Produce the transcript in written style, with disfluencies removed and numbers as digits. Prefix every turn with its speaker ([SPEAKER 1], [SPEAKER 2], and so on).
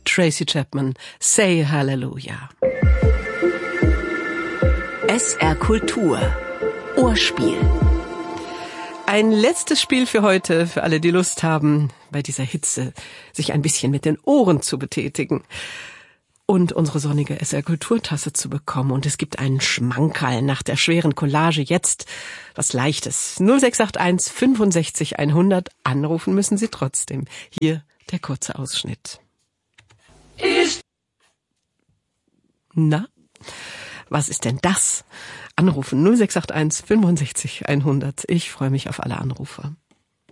[SPEAKER 1] Tracy Chapman, Say Hallelujah.
[SPEAKER 2] SR Kultur. Ohrspiel.
[SPEAKER 1] Ein letztes Spiel für heute, für alle, die Lust haben, bei dieser Hitze sich ein bisschen mit den Ohren zu betätigen und unsere sonnige SR Kulturtasse zu bekommen. Und es gibt einen Schmankerl nach der schweren Collage. Jetzt was Leichtes. 0681 65 100. Anrufen müssen Sie trotzdem. Hier der kurze Ausschnitt. Na, was ist denn das? Anrufen 0681 65 100. Ich freue mich auf alle Anrufer.